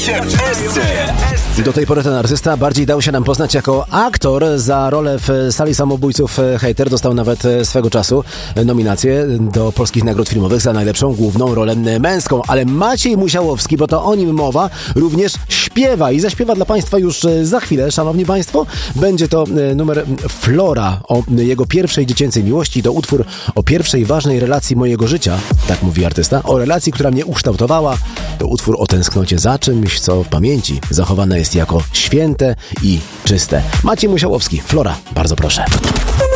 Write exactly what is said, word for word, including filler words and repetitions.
się w Esce. Do tej pory ten artysta bardziej dał się nam poznać jako aktor. Za rolę w Sali Samobójców Hejter dostał nawet swego czasu nominację do polskich nagród filmowych za najlepszą główną rolę męską. Ale Maciej Musiałowski, bo to o nim mowa, również śpiewa i zaśpiewa dla Państwa już za chwilę, szanowni Państwo. Będzie to numer Flora o jego pierwszej dziecięcej miłości. To utwór o pierwszej ważnej relacji mojego życia, tak mówi artysta, o relacji, która mnie ukształtowała. To utwór o tęsknocie za czymś, co w pamięci zachowane jest jako święte i czyste. Maciej Musiałowski, Flora, bardzo proszę.